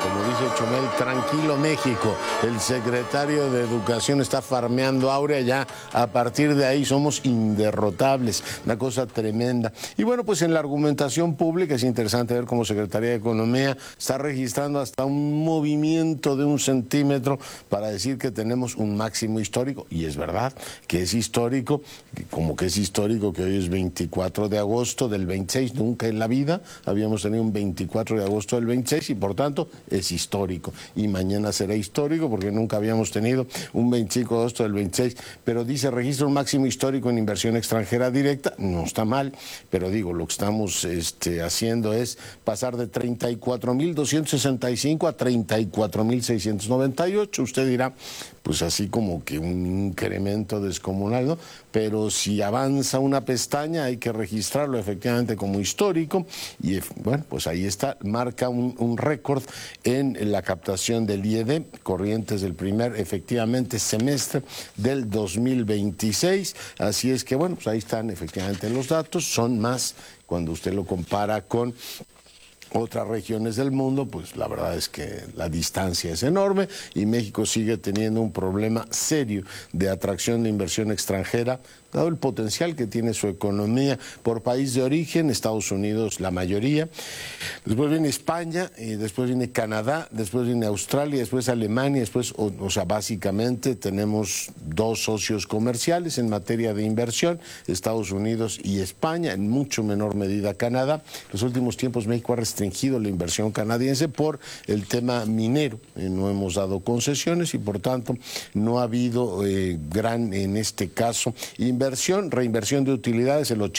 como dice Chumel, tranquilo México. El secretario de Educación está farmeando Áurea, ya a partir de ahí somos inderrotables, una cosa tremenda. Y bueno, pues en la argumentación pública es interesante ver cómo Secretaría de Economía está registrando hasta un movimiento de 1 centímetro para decir que tenemos un máximo histórico, y es verdad que es histórico, como que es histórico que hoy es 24 de agosto del 26, nunca en la vida habíamos tenido un 24 de agosto del 26 y por tanto es histórico, y mañana será histórico porque nunca habíamos tenido un 25 de agosto del 26, pero dice registra un máximo histórico en inversión extranjera directa, no está mal, pero digo, lo que estamos haciendo es pasar de 34.265 a 34.698, usted dirá, pues así como que un incremento descomunal, ¿no? Pero si avanza una pestaña hay que registrarlo efectivamente como histórico y bueno, pues ahí está, marca un récord en la captación del IED, corrientes del primer efectivamente semestre del 2026, así es que bueno, pues ahí están efectivamente los datos, son más cuando usted lo compara con otras regiones del mundo, pues la verdad es que la distancia es enorme y México sigue teniendo un problema serio de atracción de inversión extranjera, dado el potencial que tiene su economía por país de origen, Estados Unidos la mayoría, después viene España, y después viene Canadá, después viene Australia, después Alemania, después, o sea, básicamente tenemos 2 socios comerciales en materia de inversión, Estados Unidos y España, en mucho menor medida Canadá. En los últimos tiempos México ha restringido la inversión canadiense por el tema minero, no hemos dado concesiones y por tanto no ha habido gran, en este caso, reinversión de utilidades el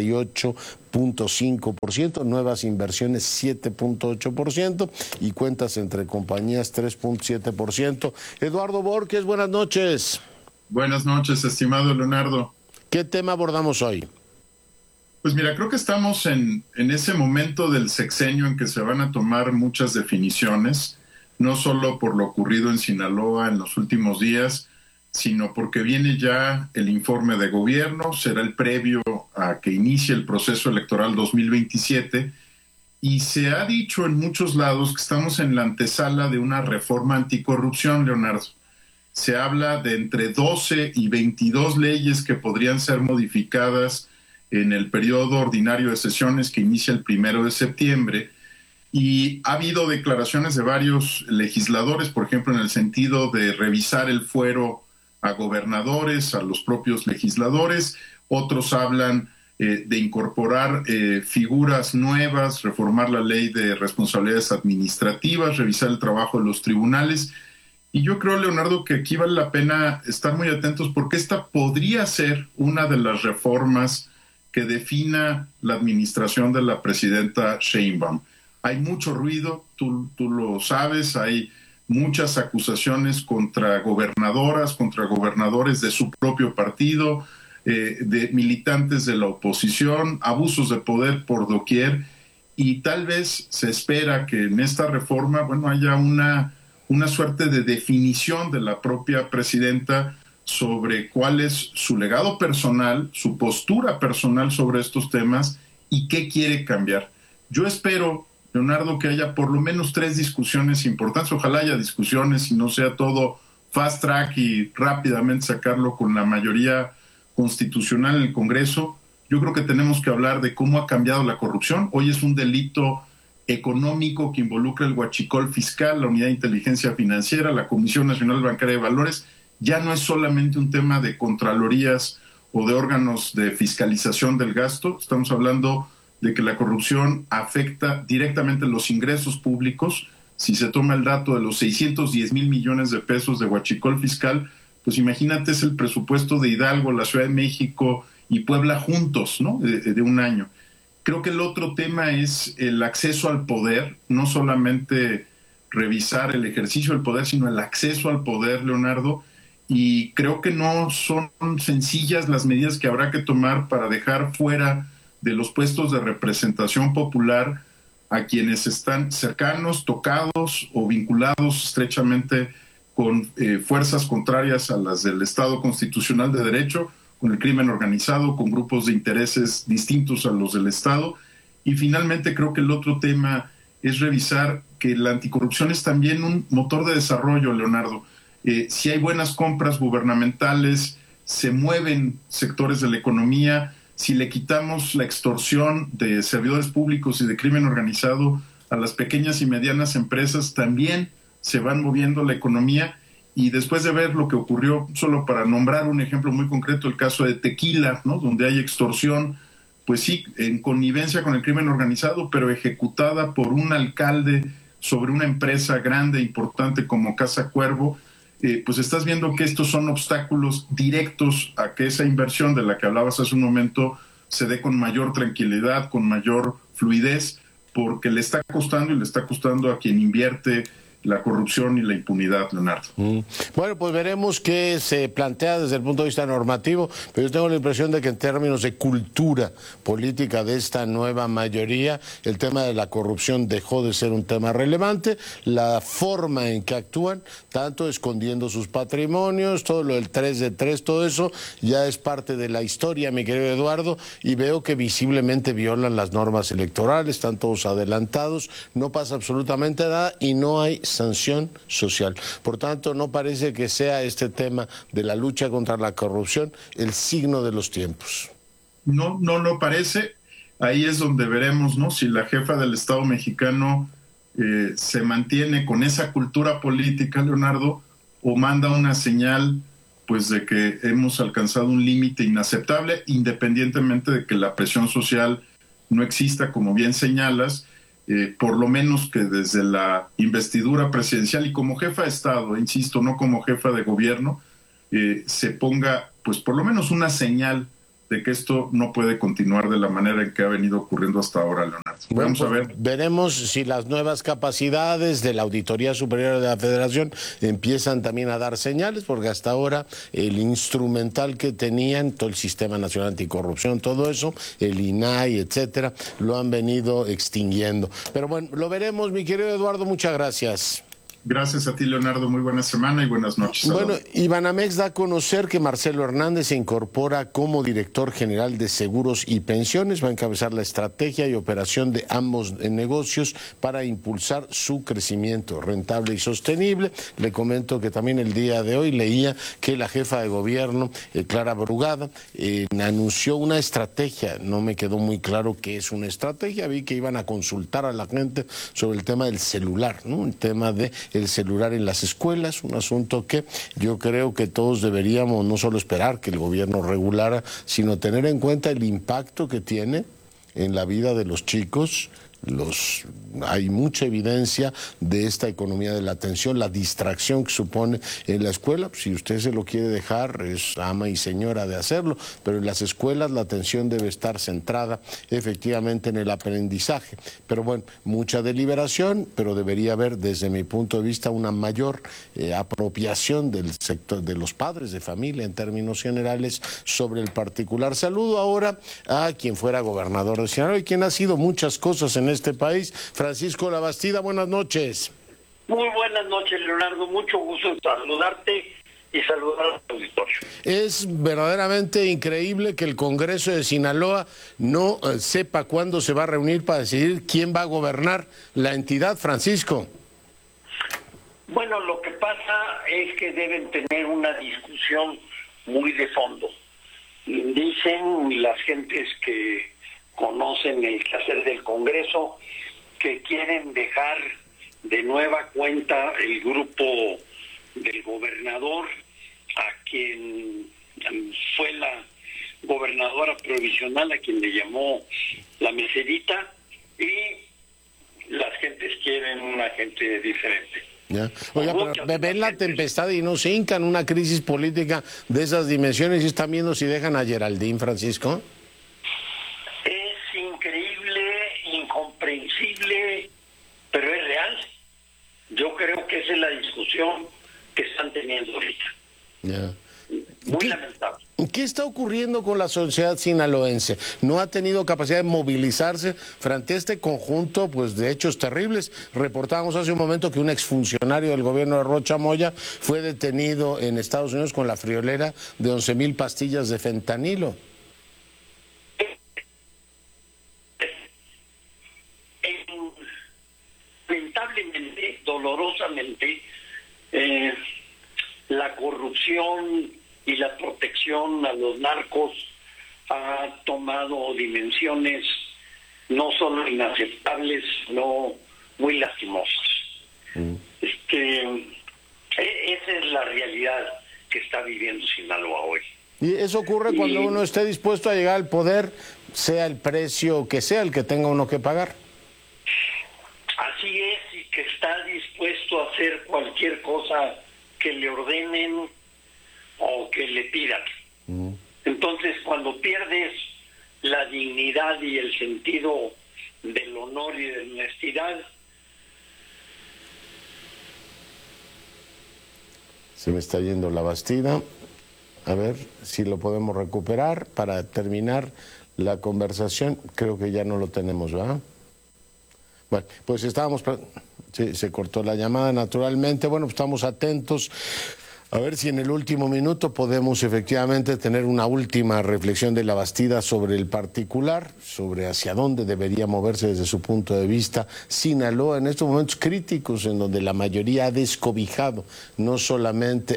88.5%, nuevas inversiones 7.8% y cuentas entre compañías 3.7%. Eduardo Borges, buenas noches. Buenas noches, estimado Leonardo. ¿Qué tema abordamos hoy? Pues mira, creo que estamos en ese momento del sexenio en que se van a tomar muchas definiciones, no solo por lo ocurrido en Sinaloa en los últimos días, sino porque viene ya el informe de gobierno, será el previo a que inicie el proceso electoral 2027, y se ha dicho en muchos lados que estamos en la antesala de una reforma anticorrupción, Leonardo. Se habla de entre 12 y 22 leyes que podrían ser modificadas en el periodo ordinario de sesiones que inicia el 1 de septiembre, y ha habido declaraciones de varios legisladores, por ejemplo, en el sentido de revisar el fuero a gobernadores, a los propios legisladores. Otros hablan de incorporar figuras nuevas, reformar la ley de responsabilidades administrativas, revisar el trabajo de los tribunales. Y yo creo, Leonardo, que aquí vale la pena estar muy atentos porque esta podría ser una de las reformas que defina la administración de la presidenta Sheinbaum. Hay mucho ruido, tú lo sabes, hay muchas acusaciones contra gobernadoras, contra gobernadores de su propio partido, de militantes de la oposición, abusos de poder por doquier, y tal vez se espera que en esta reforma, bueno, haya una suerte de definición de la propia presidenta sobre cuál es su legado personal, su postura personal sobre estos temas y qué quiere cambiar. Yo espero, Leonardo, que haya por lo menos 3 discusiones importantes. Ojalá haya discusiones y no sea todo fast track y rápidamente sacarlo con la mayoría constitucional en el Congreso. Yo creo que tenemos que hablar de cómo ha cambiado la corrupción. Hoy es un delito económico que involucra el huachicol fiscal, la Unidad de Inteligencia Financiera, la Comisión Nacional Bancaria de Valores. Ya no es solamente un tema de contralorías o de órganos de fiscalización del gasto. Estamos hablando de que la corrupción afecta directamente los ingresos públicos. Si se toma el dato de los 610,000 millones de pesos de huachicol fiscal, pues imagínate, es el presupuesto de Hidalgo, la Ciudad de México y Puebla juntos, ¿no? De un año. Creo que el otro tema es el acceso al poder, no solamente revisar el ejercicio del poder, sino el acceso al poder, Leonardo, y creo que no son sencillas las medidas que habrá que tomar para dejar fuera de los puestos de representación popular a quienes están cercanos, tocados o vinculados estrechamente con fuerzas contrarias a las del Estado constitucional de derecho, con el crimen organizado, con grupos de intereses distintos a los del Estado. Y finalmente creo que el otro tema es revisar que la anticorrupción es también un motor de desarrollo, Leonardo. Si hay buenas compras gubernamentales, se mueven sectores de la economía. Si le quitamos la extorsión de servidores públicos y de crimen organizado a las pequeñas y medianas empresas, también se van moviendo la economía. Y después de ver lo que ocurrió, solo para nombrar un ejemplo muy concreto, el caso de Tequila, ¿no?, donde hay extorsión, pues sí, en connivencia con el crimen organizado, pero ejecutada por un alcalde sobre una empresa grande, importante como Casa Cuervo, pues estás viendo que estos son obstáculos directos a que esa inversión de la que hablabas hace un momento se dé con mayor tranquilidad, con mayor fluidez, porque le está costando y le está costando a quien invierte la corrupción y la impunidad, Leonardo. Bueno, pues veremos qué se plantea desde el punto de vista normativo, pero yo tengo la impresión de que en términos de cultura política de esta nueva mayoría, el tema de la corrupción dejó de ser un tema relevante, la forma en que actúan, tanto escondiendo sus patrimonios, todo lo del 3 de 3, todo eso ya es parte de la historia, mi querido Eduardo, y veo que visiblemente violan las normas electorales, están todos adelantados, no pasa absolutamente nada y no hay sanción social. Por tanto, no parece que sea este tema de la lucha contra la corrupción el signo de los tiempos. No, no lo parece. Ahí es donde veremos, ¿no?, si la jefa del Estado mexicano se mantiene con esa cultura política, Leonardo, o manda una señal, pues, de que hemos alcanzado un límite inaceptable, independientemente de que la presión social no exista, como bien señalas. Por lo menos que desde la investidura presidencial y como jefa de Estado, insisto, no como jefa de gobierno, se ponga, pues, por lo menos una señal de que esto no puede continuar de la manera en que ha venido ocurriendo hasta ahora, Leonardo. Bueno, vamos a ver. Veremos si las nuevas capacidades de la Auditoría Superior de la Federación empiezan también a dar señales, porque hasta ahora el instrumental que tenían, todo el Sistema Nacional Anticorrupción, todo eso, el INAI, etcétera, lo han venido extinguiendo. Pero bueno, lo veremos, mi querido Eduardo, muchas gracias. Gracias a ti, Leonardo. Muy buena semana y buenas noches. Bueno, Banamex da a conocer que Marcelo Hernández se incorpora como director general de seguros y pensiones. Va a encabezar la estrategia y operación de ambos negocios para impulsar su crecimiento rentable y sostenible. Le comento que también el día de hoy leía que la jefa de gobierno, Clara Brugada, anunció una estrategia. No me quedó muy claro qué es una estrategia. Vi que iban a consultar a la gente sobre el tema del celular, ¿no? El tema de el celular en las escuelas, un asunto que yo creo que todos deberíamos no solo esperar que el gobierno regulara, sino tener en cuenta el impacto que tiene en la vida de los chicos. Hay mucha evidencia de esta economía de la atención, la distracción que supone en la escuela. Si usted se lo quiere dejar, es ama y señora de hacerlo, pero en las escuelas la atención debe estar centrada efectivamente en el aprendizaje. Pero bueno, mucha deliberación, pero debería haber, desde mi punto de vista, una mayor apropiación del sector de los padres de familia en términos generales sobre el particular. Saludo ahora a quien fuera gobernador de Sinaloa y quien ha sido muchas cosas en este país, Francisco Labastida. Buenas noches. Muy buenas noches, Leonardo. Mucho gusto en saludarte y saludar al auditorio. Es verdaderamente increíble que el Congreso de Sinaloa no sepa cuándo se va a reunir para decidir quién va a gobernar la entidad, Francisco. Bueno, lo que pasa es que deben tener una discusión muy de fondo. Dicen las gentes que conocen el quehacer del Congreso que quieren dejar de nueva cuenta el grupo del gobernador, a quien fue la gobernadora provisional, a quien le llamó la meserita, y las gentes quieren una gente diferente. Ya. Oiga, pero ven la tempestad y no se hincan, una crisis política de esas dimensiones, y están viendo si dejan a Geraldine, Francisco. Es increíble, incomprensible, pero es real. Yo creo que esa es la discusión que están teniendo ahorita. Ya. Muy lamentable. ¿Qué está ocurriendo con la sociedad sinaloense? ¿No ha tenido capacidad de movilizarse frente a este conjunto, pues, de hechos terribles? Reportábamos hace un momento que un exfuncionario del gobierno de Rocha Moya fue detenido en Estados Unidos con la friolera de 11,000 pastillas de fentanilo. Lamentablemente dolorosamente la corrupción y la protección a los narcos ha tomado dimensiones no solo inaceptables, sino muy lastimosas. Esa es la realidad que está viviendo Sinaloa hoy. Y eso ocurre cuando uno esté dispuesto a llegar al poder, sea el precio que sea el que tenga uno que pagar. Así es, y que está dispuesto a hacer cualquier cosa que le ordenen o que le pidan. Entonces, cuando pierdes la dignidad y el sentido del honor y de la honestidad, se me está yendo la Bastida. A ver si lo podemos recuperar para terminar la conversación. Creo que ya no lo tenemos, ¿verdad? Bueno, pues estábamos... Sí, se cortó la llamada naturalmente. Bueno, pues estamos atentos a ver si en el último minuto podemos efectivamente tener una última reflexión de la Bastida sobre el particular, sobre hacia dónde debería moverse desde su punto de vista Sinaloa en estos momentos críticos en donde la mayoría ha descobijado no solamente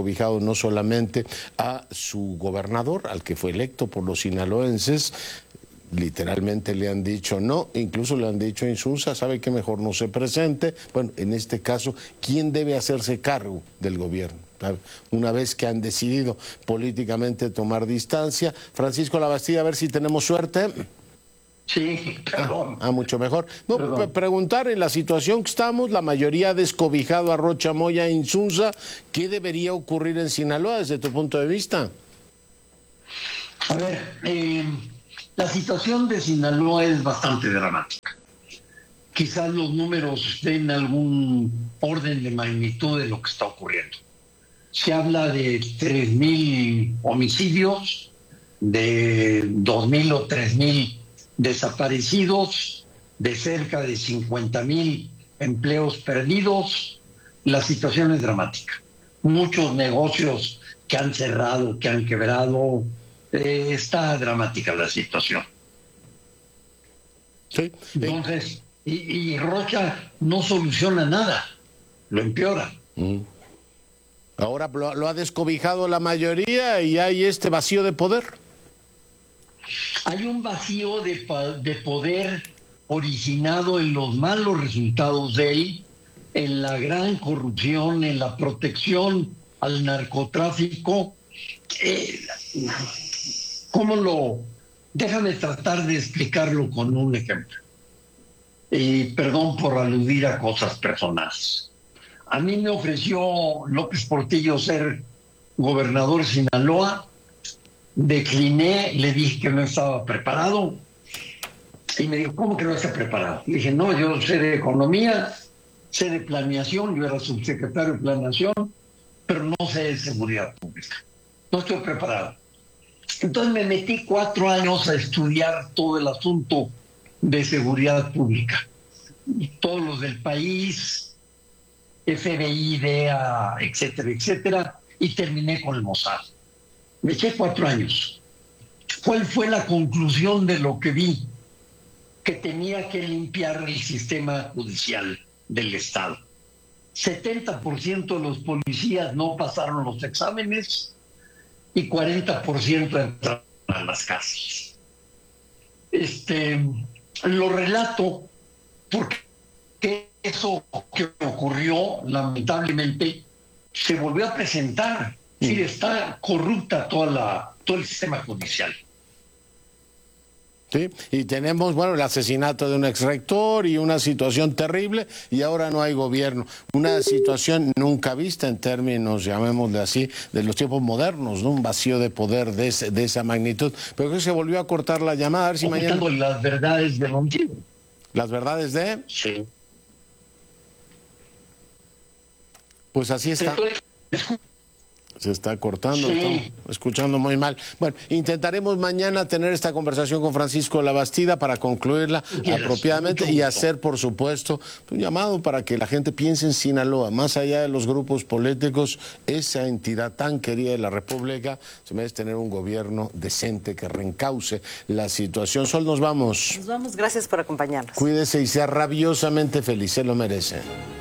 a su gobernador, al que fue electo por los sinaloenses. Literalmente le han dicho no, incluso le han dicho a Insunza, sabe que mejor no se presente. Bueno, en este caso, ¿quién debe hacerse cargo del gobierno? Una vez que han decidido políticamente tomar distancia. Francisco Labastida, a ver si tenemos suerte. Sí, perdón. Mucho mejor. No, preguntar en la situación que estamos, la mayoría ha descobijado a Rocha Moya e Insunza, ¿qué debería ocurrir en Sinaloa desde tu punto de vista? A ver, la situación de Sinaloa es bastante dramática. Quizás los números den algún orden de magnitud de lo que está ocurriendo. Se habla de 3,000 homicidios, de 2,000 o 3,000 desaparecidos, de cerca de 50,000 empleos perdidos. La situación es dramática. Muchos negocios que han cerrado, que han quebrado. Está dramática la situación. Sí. Entonces, y Rocha no soluciona nada, lo empeora. Ahora lo ha descobijado la mayoría y hay este vacío de poder. Hay un vacío de poder originado en los malos resultados de él, en la gran corrupción, en la protección al narcotráfico. Déjame tratar de explicarlo con un ejemplo. Y perdón por aludir a cosas personales. A mí me ofreció López Portillo ser gobernador de Sinaloa. Decliné, le dije que no estaba preparado. Y me dijo, ¿cómo que no está preparado? Le dije, no, yo sé de economía, sé de planeación, yo era subsecretario de planeación, pero no sé de seguridad pública. No estoy preparado. Entonces me metí 4 años a estudiar todo el asunto de seguridad pública. Todos los del país, FBI, DEA, etcétera, etcétera, y terminé con el Mossad. Me eché 4 años. ¿Cuál fue la conclusión de lo que vi? Que tenía que limpiar el sistema judicial del Estado. 70% de los policías no pasaron los exámenes y 40% entraron a las cárceles. Lo relato porque eso que ocurrió, lamentablemente, se volvió a presentar. Sí, está corrupta todo el sistema judicial. Sí, y tenemos, bueno, el asesinato de un exrector y una situación terrible, y ahora no hay gobierno. Una situación nunca vista en términos, llamémosle así, de los tiempos modernos, ¿no? Un vacío de poder de esa magnitud. Pero que se volvió a cortar la llamada, a ver si mañana... Las verdades de Montijo. ¿Las verdades de...? Sí. Pues así está. Se está cortando, sí. Estamos escuchando muy mal. Bueno, intentaremos mañana tener esta conversación con Francisco Labastida para concluirla apropiadamente y hacer, por supuesto, un llamado para que la gente piense en Sinaloa, más allá de los grupos políticos, esa entidad tan querida de la República, se merece tener un gobierno decente que reencauce la situación. Sol, nos vamos. Nos vamos, gracias por acompañarnos. Cuídese y sea rabiosamente feliz, se lo merece.